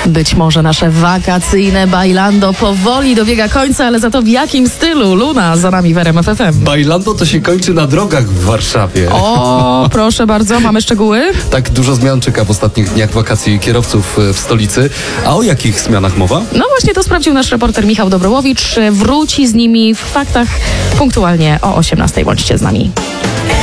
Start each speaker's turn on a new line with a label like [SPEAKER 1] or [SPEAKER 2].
[SPEAKER 1] Być może nasze wakacyjne bailando powoli dobiega końca, ale za to w jakim stylu? Luna za nami w RMF FM.
[SPEAKER 2] Bailando to się kończy na drogach w Warszawie.
[SPEAKER 1] O, proszę bardzo, mamy szczegóły?
[SPEAKER 2] Tak dużo zmian czeka w ostatnich dniach wakacji kierowców w stolicy. A o jakich zmianach mowa?
[SPEAKER 1] No właśnie to sprawdził nasz reporter Michał Dobrołowicz. Wróci z nimi w faktach punktualnie o 18:00. Bądźcie z nami.